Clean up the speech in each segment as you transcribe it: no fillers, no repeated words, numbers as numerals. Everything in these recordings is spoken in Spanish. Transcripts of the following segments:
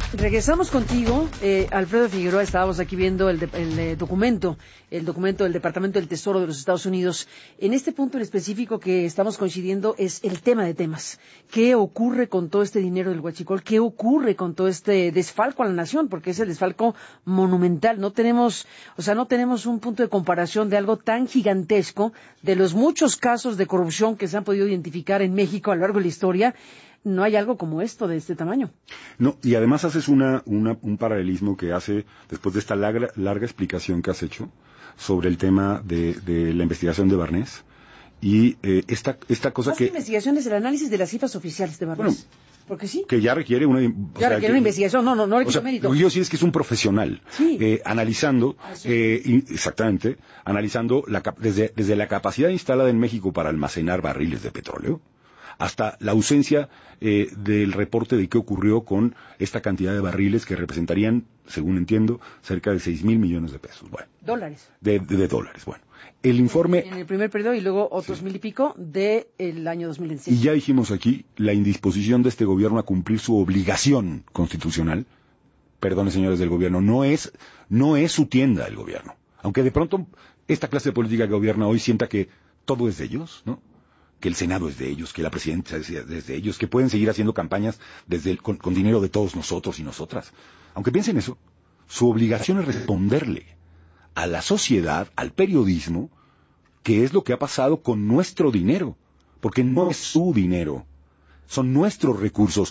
Regresamos contigo, Alfredo Figueroa. Estábamos aquí viendo el documento del Departamento del Tesoro de los Estados Unidos. En este punto en específico que estamos coincidiendo es el tema de temas. ¿Qué ocurre con todo este dinero del huachicol? ¿Qué ocurre con todo este desfalco a la nación? Porque es el desfalco monumental. No tenemos un punto de comparación de algo tan gigantesco, de los muchos casos de corrupción que se han podido identificar en México a lo largo de la historia. No hay algo como esto de este tamaño. No, y además haces un paralelismo que hace, después de esta larga explicación que has hecho sobre el tema de la investigación de Barnés, y esta cosa que... La investigación es el análisis de las cifras oficiales de Barnés. Bueno, porque sí. que ya requiere una investigación, no requiere mérito. Lo que yo sí es que es un profesional, sí. Analizando, exactamente, analizando desde la capacidad instalada en México para almacenar barriles de petróleo, hasta la ausencia del reporte de qué ocurrió con esta cantidad de barriles que representarían, según entiendo, cerca de 6,000 millones de pesos. Bueno, dólares. De dólares. Bueno, el informe... En el primer periodo y luego otros 1,000 y pico del año 2016. Y ya dijimos aquí la indisposición de este gobierno a cumplir su obligación constitucional. Perdone, señores del gobierno, no es su tienda el gobierno. Aunque de pronto esta clase de política que gobierna hoy sienta que todo es de ellos, ¿no? Que el Senado es de ellos, que la presidencia es de ellos, que pueden seguir haciendo campañas con dinero de todos nosotros y nosotras. Aunque piensen eso, su obligación es responderle a la sociedad, al periodismo, qué es lo que ha pasado con nuestro dinero, porque no es su dinero, son nuestros recursos,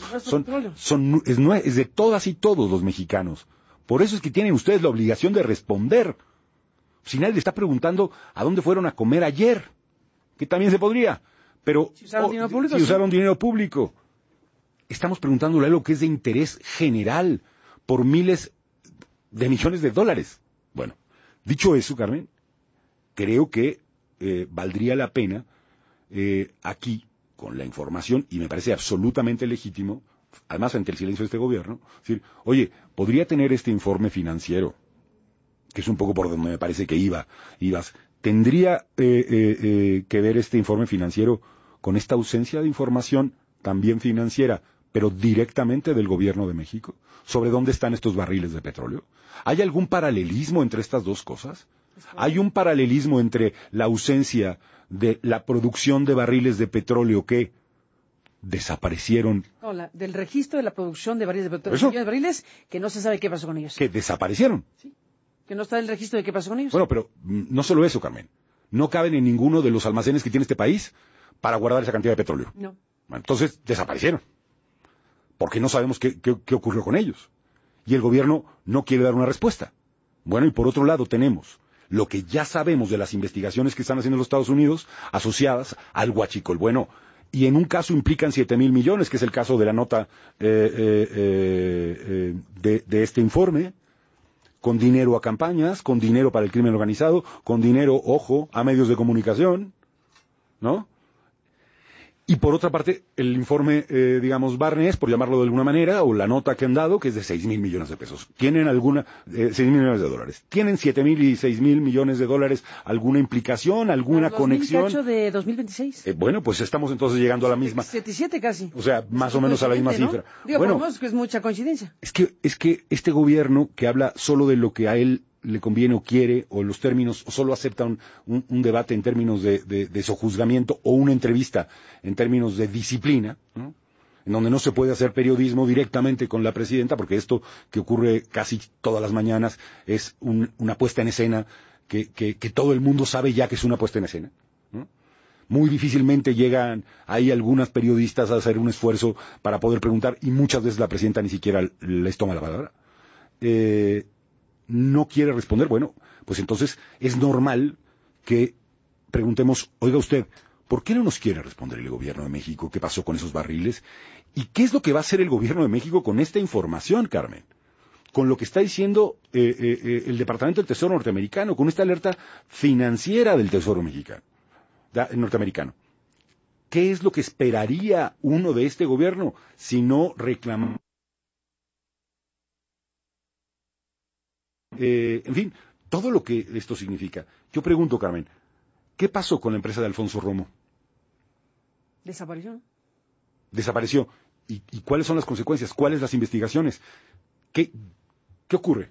es de todas y todos los mexicanos. Por eso es que tienen ustedes la obligación de responder. Si nadie le está preguntando a dónde fueron a comer ayer, que también se podría. Pero si usaron dinero público. Estamos preguntándole algo que es de interés general por miles de millones de dólares. Bueno, dicho eso, Carmen, creo que valdría la pena aquí, con la información, y me parece absolutamente legítimo, además ante el silencio de este gobierno, decir, oye, podría tener este informe financiero, que es un poco por donde me parece que ibas, ¿tendría que ver este informe financiero con esta ausencia de información también financiera, pero directamente del gobierno de México, sobre dónde están estos barriles de petróleo? ¿Hay algún paralelismo entre estas dos cosas? ¿Hay un paralelismo entre la ausencia de la producción de barriles de petróleo que desaparecieron? No, del registro de la producción de barriles de petróleo. De barriles que no se sabe qué pasó con ellos. Que desaparecieron. Sí. Que no está el registro de qué pasó con ellos. Bueno, pero no solo eso, Carmen. No caben en ninguno de los almacenes que tiene este país para guardar esa cantidad de petróleo. No. Bueno, entonces, desaparecieron. Porque no sabemos qué ocurrió con ellos. Y el gobierno no quiere dar una respuesta. Bueno, y por otro lado tenemos lo que ya sabemos de las investigaciones que están haciendo los Estados Unidos asociadas al huachicol. Bueno, y en un caso implican 7,000 millones, que es el caso de la nota de este informe, con dinero a campañas, con dinero para el crimen organizado, con dinero, ojo, a medios de comunicación, ¿no? Y por otra parte, el informe, Barnés, por llamarlo de alguna manera, o la nota que han dado, que es de 6,000 millones de pesos. ¿Tienen 6,000 millones de dólares? ¿Tienen 7,000 y 6,000 millones de dólares alguna implicación, alguna conexión? 2008 de 2026. Bueno, pues estamos entonces llegando a la misma. 7,7 casi. O sea, más o menos a la misma cifra. Digo, bueno, por que es mucha coincidencia. Es que este gobierno que habla solo de lo que a él le conviene o quiere, o los términos, o solo acepta un debate en términos de sojuzgamiento, o una entrevista en términos de disciplina, ¿no? En donde no se puede hacer periodismo directamente con la presidenta, porque esto que ocurre casi todas las mañanas es una puesta en escena que todo el mundo sabe ya que es una puesta en escena, ¿no? Muy difícilmente llegan ahí algunas periodistas a hacer un esfuerzo para poder preguntar, y muchas veces la presidenta ni siquiera les toma la palabra. No quiere responder. Bueno, pues entonces es normal que preguntemos, oiga usted, ¿por qué no nos quiere responder el gobierno de México? ¿Qué pasó con esos barriles? ¿Y qué es lo que va a hacer el gobierno de México con esta información, Carmen? Con lo que está diciendo el Departamento del Tesoro norteamericano, con esta alerta financiera del Tesoro norteamericano. ¿Qué es lo que esperaría uno de este gobierno si no reclamar? En fin, todo lo que esto significa. Yo pregunto, Carmen, ¿qué pasó con la empresa de Alfonso Romo? Desapareció. Desapareció. ¿Y cuáles son las consecuencias? ¿Cuáles las investigaciones? ¿Qué ocurre?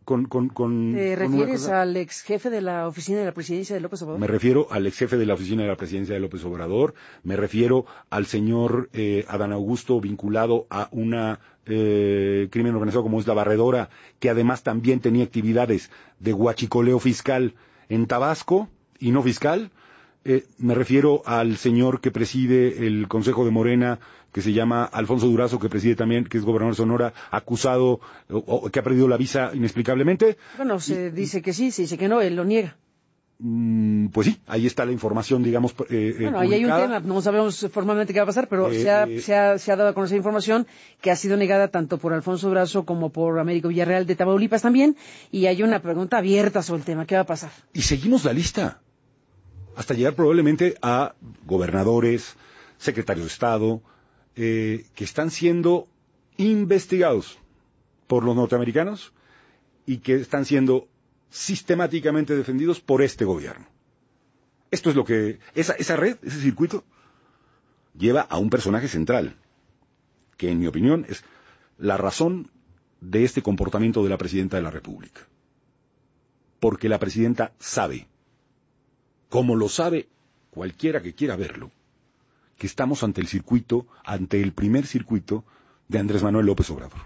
¿Te refieres al ex jefe de la oficina de la presidencia de López Obrador? Me refiero al ex jefe de la oficina de la presidencia de López Obrador, me refiero al señor Adán Augusto vinculado a una crimen organizado como es la Barredora, que además también tenía actividades de huachicoleo fiscal en Tabasco y no fiscal. Me refiero al señor que preside el Consejo de Morena, que se llama Alfonso Durazo, que preside también, que es gobernador de Sonora, acusado, que ha perdido la visa inexplicablemente. Bueno, se dice que sí, se dice que no, él lo niega. Pues sí, ahí está la información, digamos, bueno, ahí hay un tema, no sabemos formalmente qué va a pasar, pero se ha dado a conocer información que ha sido negada tanto por Alfonso Durazo como por Américo Villarreal de Tamaulipas también, y hay una pregunta abierta sobre el tema, ¿qué va a pasar? Y seguimos la lista, hasta llegar probablemente a gobernadores, secretarios de Estado, que están siendo investigados por los norteamericanos y que están siendo sistemáticamente defendidos por este gobierno. Esto es lo que... Esa red, ese circuito, lleva a un personaje central, que en mi opinión es la razón de este comportamiento de la Presidenta de la República. Porque la Presidenta sabe, como lo sabe cualquiera que quiera verlo, que estamos ante el primer circuito de Andrés Manuel López Obrador.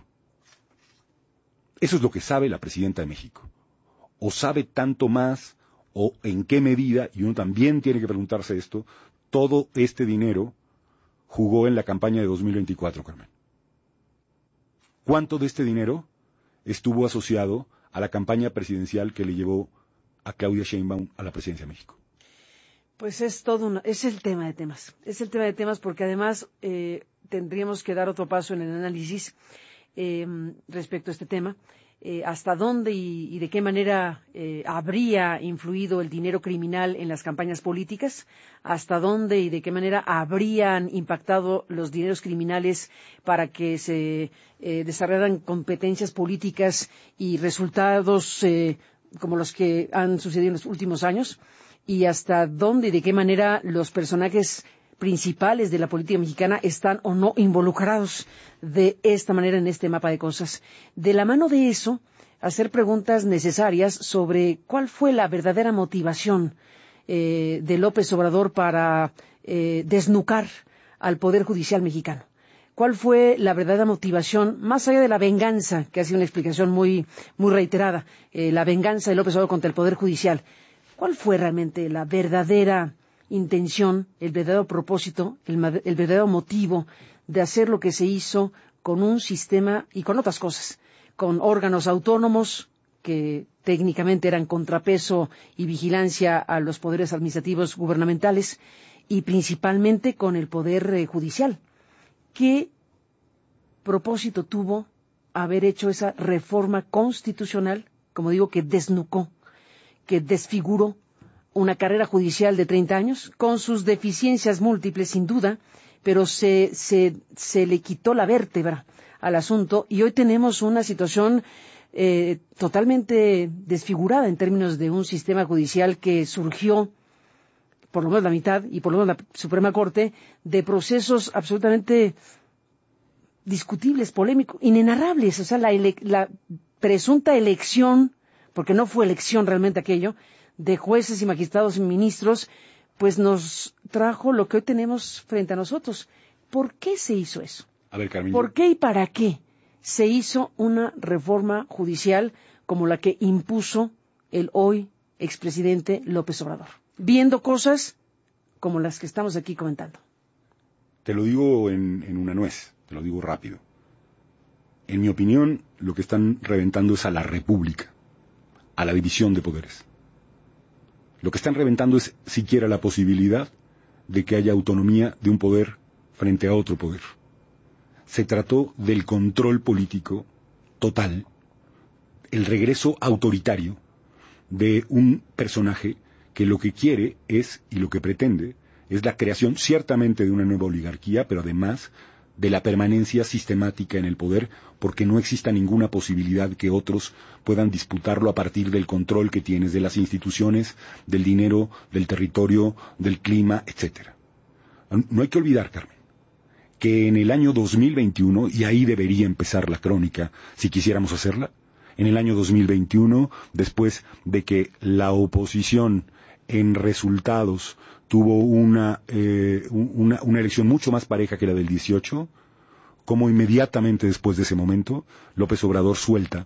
Eso es lo que sabe la Presidenta de México. O sabe tanto más, o en qué medida, y uno también tiene que preguntarse esto, todo este dinero jugó en la campaña de 2024, Carmen. ¿Cuánto de este dinero estuvo asociado a la campaña presidencial que le llevó a Claudia Sheinbaum a la presidencia de México? Pues es el tema de temas. Es el tema de temas porque además tendríamos que dar otro paso en el análisis respecto a este tema. Hasta dónde y de qué manera habría influido el dinero criminal en las campañas políticas, hasta dónde y de qué manera habrían impactado los dineros criminales para que se desarrollaran competencias políticas y resultados como los que han sucedido en los últimos años, y hasta dónde y de qué manera los personajes principales de la política mexicana están o no involucrados de esta manera en este mapa de cosas. De la mano de eso, hacer preguntas necesarias sobre cuál fue la verdadera motivación de López Obrador para desnucar al Poder Judicial mexicano. ¿Cuál fue la verdadera motivación, más allá de la venganza, que ha sido una explicación muy reiterada, la venganza de López Obrador contra el Poder Judicial? ¿Cuál fue realmente la verdadera intención, el verdadero propósito, el verdadero motivo de hacer lo que se hizo con un sistema y con otras cosas, con órganos autónomos que técnicamente eran contrapeso y vigilancia a los poderes administrativos gubernamentales y principalmente con el poder judicial? ¿Qué propósito tuvo haber hecho esa reforma constitucional, como digo, que desnucó, que desfiguró una carrera judicial de 30 años, con sus deficiencias múltiples, sin duda, pero se le quitó la vértebra al asunto y hoy tenemos una situación totalmente desfigurada en términos de un sistema judicial que surgió, por lo menos la mitad, y por lo menos la Suprema Corte, de procesos absolutamente discutibles, polémicos, inenarrables. O sea, la presunta elección, porque no fue elección realmente aquello, de jueces y magistrados y ministros, pues nos trajo lo que hoy tenemos frente a nosotros. ¿Por qué se hizo eso? A ver, Carmen. ¿Por qué y para qué se hizo una reforma judicial como la que impuso el hoy expresidente López Obrador, viendo cosas como las que estamos aquí comentando? Te lo digo en una nuez, te lo digo rápido. En mi opinión, lo que están reventando es a la República, a la división de poderes. Lo que están reventando es siquiera la posibilidad de que haya autonomía de un poder frente a otro poder. Se trató del control político total, el regreso autoritario de un personaje que lo que quiere es, y lo que pretende, es la creación ciertamente de una nueva oligarquía, pero además de la permanencia sistemática en el poder, porque no exista ninguna posibilidad que otros puedan disputarlo a partir del control que tienes de las instituciones, del dinero, del territorio, del clima, etcétera. No hay que olvidar, Carmen, que en el año 2021, y ahí debería empezar la crónica, si quisiéramos hacerla, en el año 2021, después de que la oposición en resultados tuvo una elección mucho más pareja que la del 18, como inmediatamente después de ese momento, López Obrador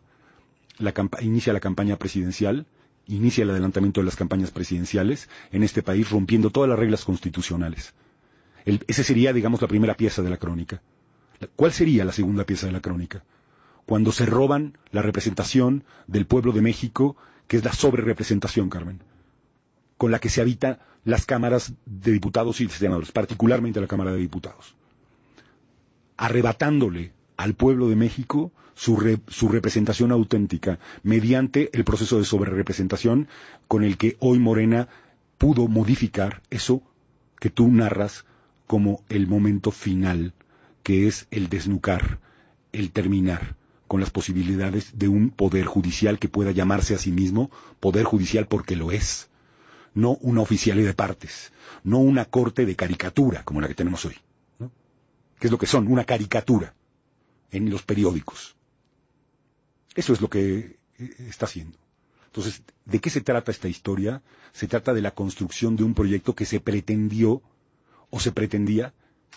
inicia la campaña presidencial, inicia el adelantamiento de las campañas presidenciales en este país, rompiendo todas las reglas constitucionales. Esa sería, digamos, la primera pieza de la crónica. ¿Cuál sería la segunda pieza de la crónica? Cuando se roban la representación del pueblo de México, que es la sobrerepresentación, Carmen, con la que se habitan las cámaras de diputados y de senadores, particularmente la Cámara de Diputados, arrebatándole al pueblo de México su representación auténtica, mediante el proceso de sobrerepresentación con el que hoy Morena pudo modificar eso que tú narras como el momento final, que es el desnucar, el terminar con las posibilidades de un poder judicial que pueda llamarse a sí mismo poder judicial porque lo es, no una oficialidad de partes, no una corte de caricatura como la que tenemos hoy, ¿no? ¿Qué es lo que son? Una caricatura en los periódicos. Eso es lo que está haciendo. Entonces, ¿de qué se trata esta historia? Se trata de la construcción de un proyecto que se pretendió o se pretendía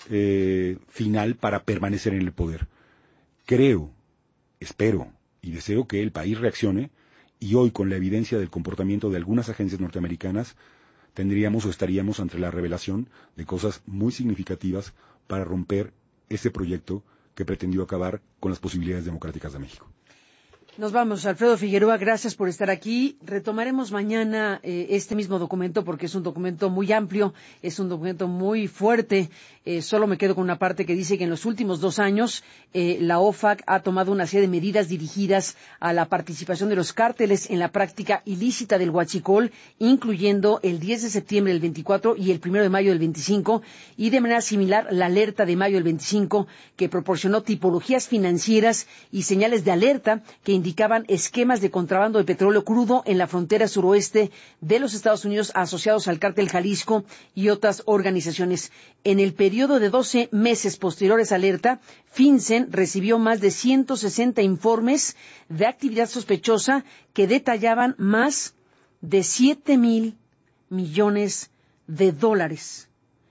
final para permanecer en el poder. Creo, espero y deseo que el país reaccione, y hoy, con la evidencia del comportamiento de algunas agencias norteamericanas, tendríamos o estaríamos ante la revelación de cosas muy significativas para romper ese proyecto que pretendió acabar con las posibilidades democráticas de México. Nos vamos, Alfredo Figueroa, gracias por estar aquí. Retomaremos mañana este mismo documento porque es un documento muy amplio, es un documento muy fuerte. Solo me quedo con una parte que dice que en los últimos 2 años la OFAC ha tomado una serie de medidas dirigidas a la participación de los cárteles en la práctica ilícita del huachicol, incluyendo el 10 de septiembre del 24 y el 1 de mayo del 25, y de manera similar la alerta de mayo del 25, que proporcionó tipologías financieras y señales de alerta que indicaban esquemas de contrabando de petróleo crudo en la frontera suroeste de los Estados Unidos asociados al cártel Jalisco y otras organizaciones. En el periodo de 12 meses posteriores a alerta, FinCEN recibió más de 160 informes de actividad sospechosa que detallaban más de 7,000 millones de dólares.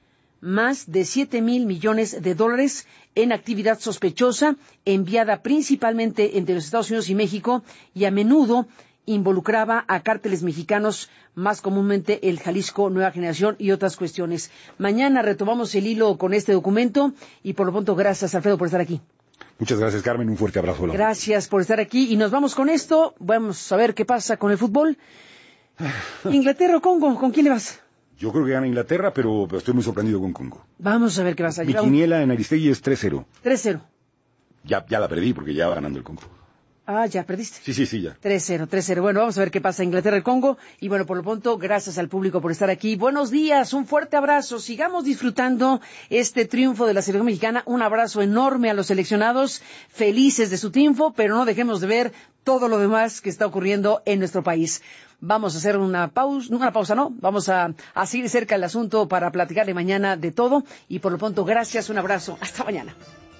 Más de 7,000 millones de dólares en actividad sospechosa enviada principalmente entre los Estados Unidos y México, y a menudo involucraba a cárteles mexicanos, más comúnmente el Jalisco Nueva Generación y otras cuestiones. Mañana retomamos el hilo con este documento y por lo pronto gracias, Alfredo, por estar aquí. Muchas gracias, Carmen, un fuerte abrazo. Gracias por estar aquí y nos vamos con esto. Vamos a ver qué pasa con el fútbol. Inglaterra o Congo, ¿con quién le vas? Yo creo que gana Inglaterra, pero estoy muy sorprendido con Congo. Vamos a ver qué pasa. Mi quiniela en Aristegui es 3-0. 3-0. Ya la perdí porque ya va ganando el Congo. Ah, ya perdiste. Sí, ya. 3-0. Bueno, vamos a ver qué pasa en Inglaterra y Congo. Y bueno, por lo pronto, gracias al público por estar aquí. Buenos días, un fuerte abrazo. Sigamos disfrutando este triunfo de la selección mexicana. Un abrazo enorme a los seleccionados, felices de su triunfo, pero no dejemos de ver todo lo demás que está ocurriendo en nuestro país. Vamos a hacer una pausa, ¿no? Vamos a seguir cerca el asunto para platicarle mañana de todo. Y por lo pronto, gracias, un abrazo. Hasta mañana.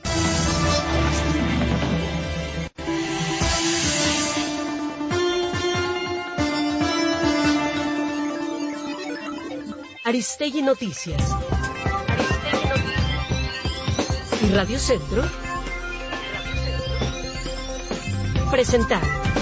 Aristegui Noticias. Y Radio Centro presentaron